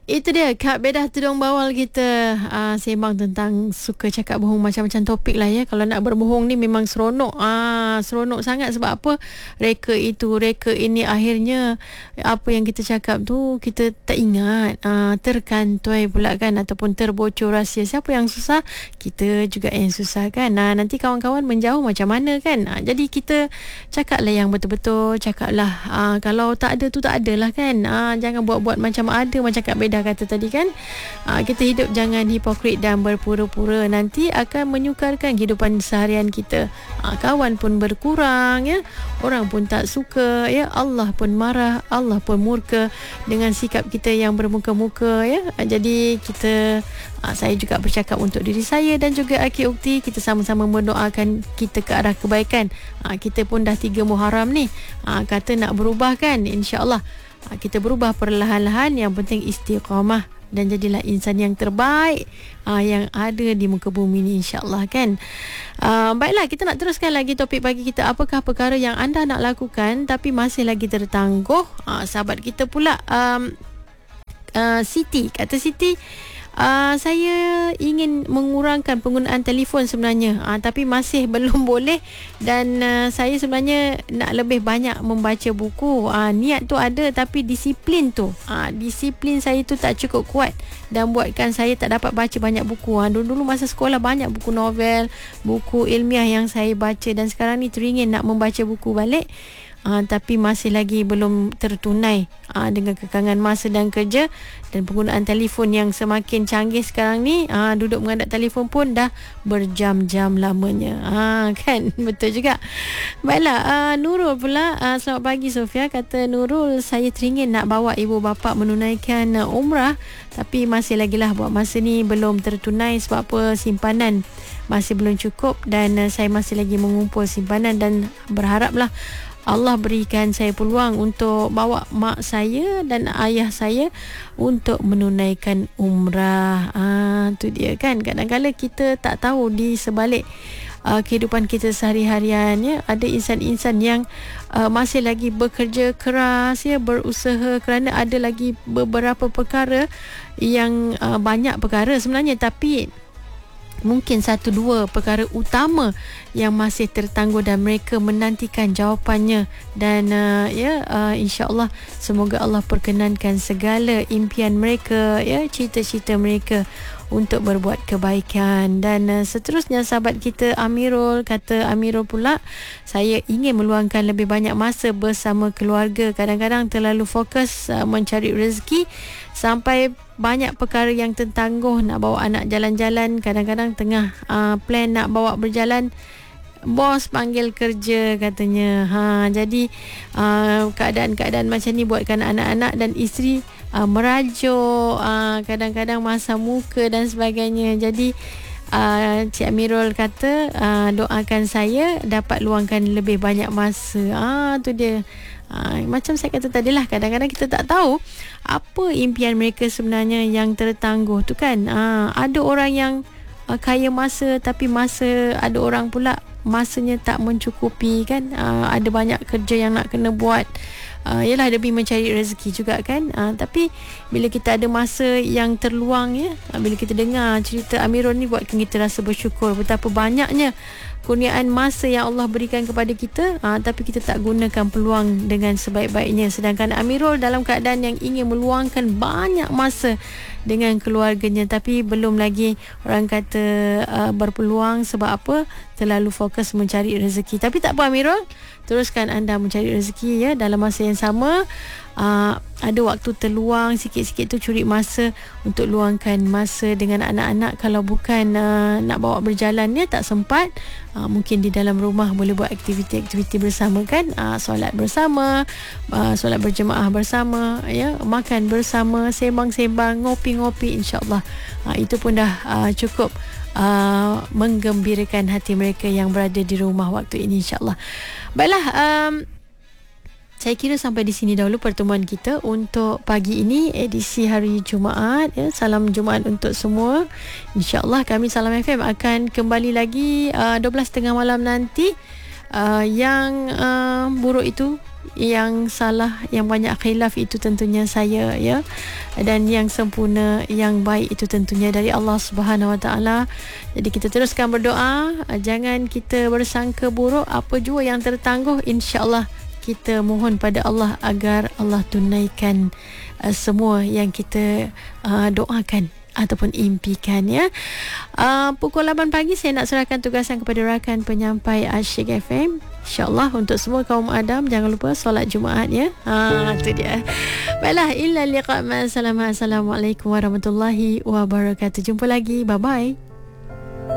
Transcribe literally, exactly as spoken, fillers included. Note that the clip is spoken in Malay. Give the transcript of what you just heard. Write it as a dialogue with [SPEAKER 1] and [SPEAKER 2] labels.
[SPEAKER 1] Itu dia Kak Bedah Tudung Bawal kita uh, sembang tentang suka cakap bohong, macam-macam topik lah ya. Kalau nak berbohong ni memang seronok, uh, seronok sangat. Sebab apa? Reka itu, reka ini, akhirnya apa yang kita cakap tu kita tak ingat, uh, terkantoi pula kan, ataupun terbocor rahsia. Siapa yang susah? Kita juga yang susah kan. Nah, nanti kawan-kawan menjauh macam mana kan. uh, Jadi kita cakaplah yang betul-betul. Cakaplah uh, kalau tak ada tu tak adalah kan. uh, Jangan buat-buat macam ada, macam Kak Bedah dah kata tadi kan. Aa, kita hidup jangan hipokrit dan berpura-pura, nanti akan menyukarkan kehidupan seharian kita. Aa, kawan pun berkurang ya, orang pun tak suka ya, Allah pun marah, Allah pun murka dengan sikap kita yang bermuka-muka ya. Aa, jadi kita aa, saya juga bercakap untuk diri saya dan juga Akhi Ukti, kita sama-sama mendoakan kita ke arah kebaikan. Aa, kita pun dah tiga Muharram ni, aa, kata nak berubah kan, insya-Allah kita berubah perlahan-lahan. Yang penting istiqamah dan jadilah insan yang terbaik uh, yang ada di muka bumi ni, insya-Allah kan. Uh, baiklah, kita nak teruskan lagi topik pagi kita. Apakah perkara yang anda nak lakukan tapi masih lagi tertangguh? Uh, sahabat kita pula um, uh, Siti, kata Siti, Uh, saya ingin mengurangkan penggunaan telefon sebenarnya, uh, tapi masih belum boleh. Dan uh, saya sebenarnya nak lebih banyak membaca buku. uh, Niat tu ada, tapi disiplin tu uh, Disiplin saya tu tak cukup kuat, dan buatkan saya tak dapat baca banyak buku. uh, Dulu-dulu masa sekolah banyak buku novel, buku ilmiah yang saya baca. Dan sekarang ni teringin nak membaca buku balik, Uh, tapi masih lagi belum tertunai uh, dengan kekangan masa dan kerja dan penggunaan telefon yang semakin canggih sekarang ni. Uh, duduk menghadap telefon pun dah berjam-jam lamanya, uh, kan. Betul juga. Baiklah, uh, Nurul pula, uh, selamat pagi Sofia. Kata Nurul, saya teringin nak bawa ibu bapa menunaikan uh, umrah, tapi masih lagi lah buat masa ni belum tertunai. Sebab apa? Simpanan masih belum cukup, dan uh, saya masih lagi mengumpul simpanan, dan berharaplah Allah berikan saya peluang untuk bawa mak saya dan ayah saya untuk menunaikan umrah. Ah, tu dia kan. Kadang-kadang kita tak tahu di sebalik uh, kehidupan kita sehari-harian ya, ada insan-insan yang uh, masih lagi bekerja keras ya, berusaha, kerana ada lagi beberapa perkara yang uh, banyak perkara sebenarnya, tapi mungkin satu dua perkara utama yang masih tertangguh dan mereka menantikan jawapannya. Dan uh, ya uh, insya-Allah semoga Allah perkenankan segala impian mereka ya, cita-cita mereka untuk berbuat kebaikan. Dan uh, seterusnya sahabat kita Amirul, kata Amirul pula, saya ingin meluangkan lebih banyak masa bersama keluarga. Kadang-kadang terlalu fokus uh, mencari rezeki sampai banyak perkara yang tertangguh. Nak bawa anak jalan-jalan, kadang-kadang tengah uh, plan nak bawa berjalan, bos panggil kerja katanya. Ha, jadi uh, keadaan-keadaan macam ni buatkan anak-anak dan isteri uh, merajuk, uh, kadang-kadang masam muka dan sebagainya. Jadi uh, Cik Amirul kata uh, doakan saya dapat luangkan lebih banyak masa. Ah, tu dia. Ha, macam saya kata tadi lah, kadang-kadang kita tak tahu apa impian mereka sebenarnya yang tertangguh tu kan. Ha, ada orang yang uh, kaya masa, tapi masa ada orang pula masanya tak mencukupi kan. Ha, ada banyak kerja yang nak kena buat. Uh, yalah, demi mencari rezeki juga kan. Uh, tapi bila kita ada masa yang terluang ya, uh, bila kita dengar cerita Amirul ni, buatkan kita rasa bersyukur betapa banyaknya kurniaan masa yang Allah berikan kepada kita, uh, tapi kita tak gunakan peluang dengan sebaik-baiknya. Sedangkan Amirul dalam keadaan yang ingin meluangkan banyak masa dengan keluarganya, tapi belum lagi orang kata uh, berpeluang. Sebab apa? Terlalu fokus mencari rezeki. Tapi tak apa Amirul, teruskan anda mencari rezeki ya. Dalam masa yang sama, uh, ada waktu terluang sikit-sikit tu, curi masa untuk luangkan masa dengan anak-anak. Kalau bukan uh, nak bawa berjalan ya, tak sempat, uh, mungkin di dalam rumah boleh buat aktiviti-aktiviti bersama kan. uh, Solat bersama, uh, solat berjemaah bersama ya, makan bersama, sembang-sembang, ngopi-ngopi, insya-Allah uh, itu pun dah uh, cukup uh, menggembirakan hati mereka yang berada di rumah waktu ini, insya-Allah. Baiklah, um, saya kira sampai di sini dahulu pertemuan kita untuk pagi ini, edisi hari Jumaat ya. Salam Jumaat untuk semua. InsyaAllah kami Salam F M akan kembali lagi uh, dua belas tiga puluh malam nanti. Uh, yang uh, buruk itu yang salah, yang banyak khilaf itu tentunya saya, ya. Dan yang sempurna, yang baik itu tentunya dari Allah Subhanahu Wa Taala. Jadi kita teruskan berdoa, jangan kita bersangka buruk. Apa jua yang tertangguh, insya-Allah kita mohon pada Allah agar Allah tunaikan uh, semua yang kita uh, doakan ataupun impikan, ya. Uh, pukul lapan pagi saya nak serahkan tugasan kepada rakan penyampai Asyik F M. InsyaAllah untuk semua kaum Adam, jangan lupa solat Jumaat, ya. Ha, tu dia. Baiklah, illa liqa' ma. Assalamualaikum warahmatullahi wabarakatuh. Jumpa lagi. Bye bye.